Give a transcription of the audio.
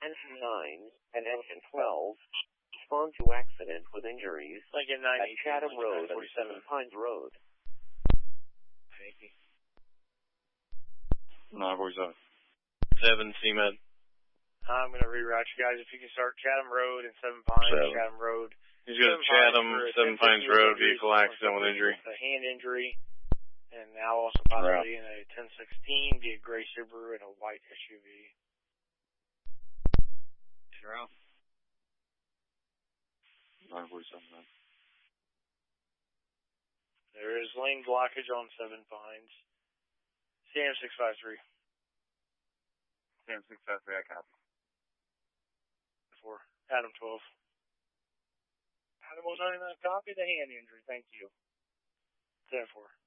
Engine 9 and Engine 12 respond to accident with injuries like at Chatham Road and Seven Pines Road. 947. 7 CMed. I'm going to reroute you guys. If you can start Chatham Road and Seven Pines, Chatham Road. He's got Chatham, Seven Pines Road, vehicle accident with injury. A hand injury, and now also possibly in a 1016, be a gray Subaru and a white SUV. Zero. 947. There is lane blockage on Seven Pines. CM 653. CM 653, I copy. 4. Adam 12. Adam 199, copy the hand injury. Thank you. 10-4.